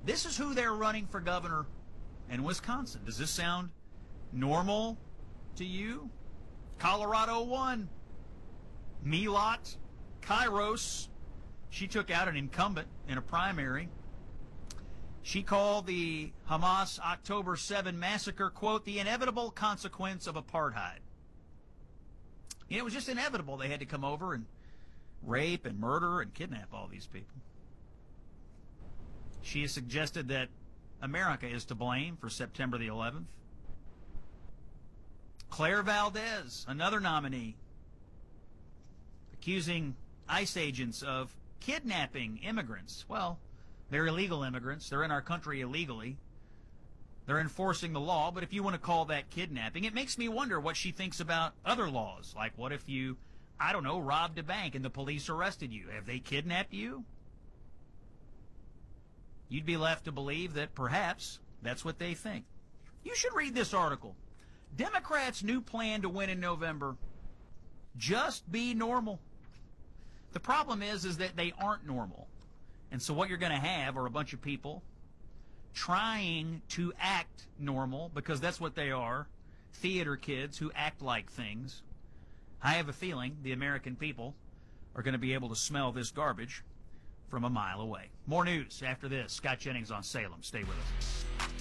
This is who they're running for governor in Wisconsin. Does this sound normal to you? Colorado won. Milot Kairos, she took out an incumbent in a primary. She called the Hamas October 7 massacre, quote, the inevitable consequence of apartheid. It was just inevitable. They had to come over and rape and murder and kidnap all these people. She has suggested that America is to blame for September the 11th. Claire Valdez, another nominee, accusing ICE agents of kidnapping immigrants. Well, they're illegal immigrants. They're in our country illegally. They're enforcing the law, but if you want to call that kidnapping, it makes me wonder what she thinks about other laws. Like, what if you, I don't know, robbed a bank and the police arrested you? Have they kidnapped you? You'd be left to believe that perhaps that's what they think. You should read this article. Democrats' new plan to win in November. Just be normal. The problem is that they aren't normal. And so what you're going to have are a bunch of people trying to act normal, because that's what they are, theater kids who act like things. I have a feeling the American people are going to be able to smell this garbage from a mile away. More news after this. Scott Jennings on Salem. Stay with us.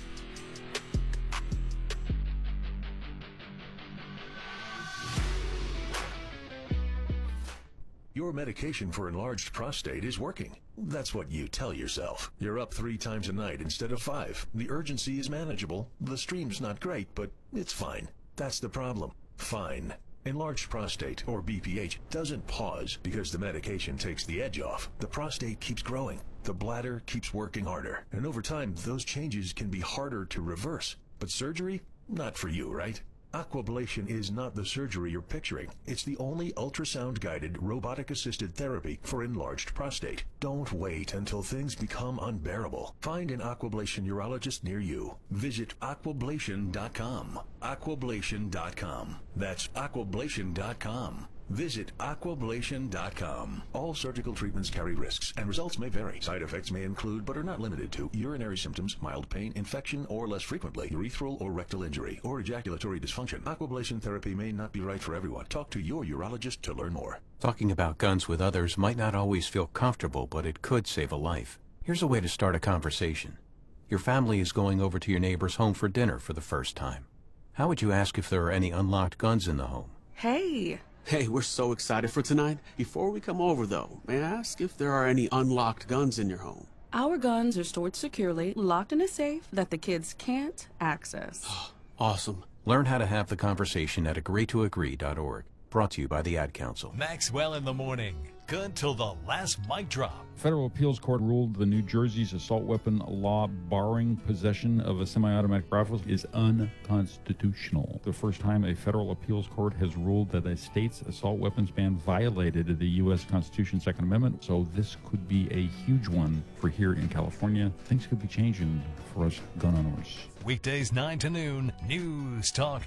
Your medication for enlarged prostate is working. That's what you tell yourself. You're up 3 times a night instead of 5. The urgency is manageable. The stream's not great, but it's fine. That's the problem. Fine. Enlarged prostate, or BPH, doesn't pause because the medication takes the edge off. The prostate keeps growing. The bladder keeps working harder. And over time, those changes can be harder to reverse. But surgery? Not for you, right? Aquablation is not the surgery you're picturing. It's the only ultrasound-guided, robotic-assisted therapy for enlarged prostate. Don't wait until things become unbearable. Find an Aquablation urologist near you. Visit aquablation.com. Aquablation.com. That's aquablation.com. Visit aquablation.com. All surgical treatments carry risks, and results may vary. Side effects may include, but are not limited to, urinary symptoms, mild pain, infection, or less frequently, urethral or rectal injury, or ejaculatory dysfunction. Aquablation therapy may not be right for everyone. Talk to your urologist to learn more. Talking about guns with others might not always feel comfortable, but it could save a life. Here's a way to start a conversation. Your family is going over to your neighbor's home for dinner for the first time. How would you ask if there are any unlocked guns in the home? Hey, we're so excited for tonight. Before we come over, though, may I ask if there are any unlocked guns in your home? our guns are stored securely, locked in a safe that the kids can't access. Awesome. Learn how to have the conversation at agreetoagree.org. Brought to you by the Ad Council. Maxwell in the morning. Good till the last mic drop. Federal appeals court ruled the New Jersey's assault weapon law barring possession of a semi-automatic rifle is unconstitutional. The first time a federal appeals court has ruled that a state's assault weapons ban violated the U.S. Constitution's Second Amendment, so this could be a huge one for here in California. Things could be changing for us gun owners. Weekdays 9 to noon, News Talk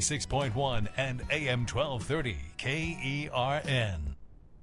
96.1 and AM 1230, KERN.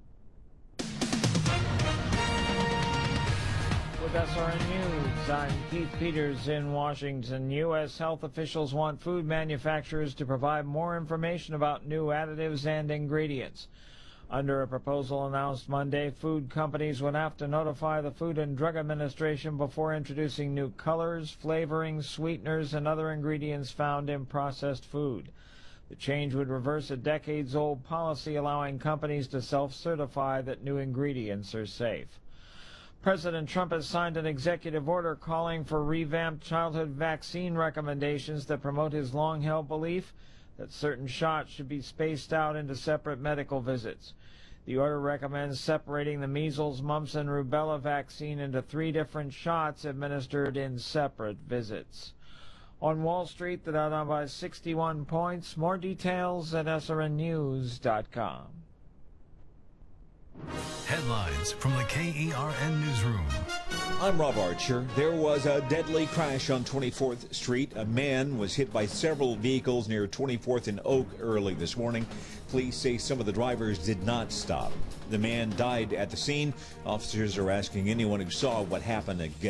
With SRN News, I'm Keith Peters in Washington. U.S. health officials want food manufacturers to provide more information about new additives and ingredients. Under a proposal announced Monday, food companies would have to notify the Food and Drug Administration before introducing new colors, flavorings, sweeteners, and other ingredients found in processed food. The change would reverse a decades-old policy allowing companies to self-certify that new ingredients are safe. President Trump has signed an executive order calling for revamped childhood vaccine recommendations that promote his long-held belief that certain shots should be spaced out into separate medical visits. The order recommends separating the measles, mumps, and rubella vaccine into 3 different shots administered in separate visits. On Wall Street, the Dow down by 61 points. More details at srnnews.com. Headlines from the KERN Newsroom. I'm Rob Archer. There was a deadly crash on 24th Street. A man was hit by several vehicles near 24th and Oak early this morning. Police say some of the drivers did not stop. The man died at the scene. Officers are asking anyone who saw what happened to get